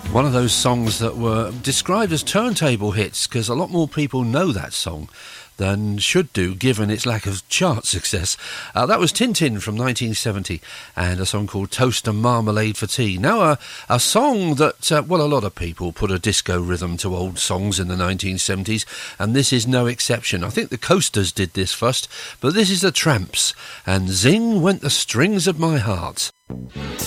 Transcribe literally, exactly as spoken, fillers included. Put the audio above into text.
One of those songs that were described as turntable hits, because a lot more people know that song than should do, given its lack of chart success. Uh, that was Tin Tin from nineteen seventy, and a song called Toast and Marmalade for Tea. Now, uh, a song that, uh, well, a lot of people put a disco rhythm to old songs in the nineteen seventies, and this is no exception. I think the Coasters did this first, but this is the Tramps, and Zing Went the Strings of My Heart.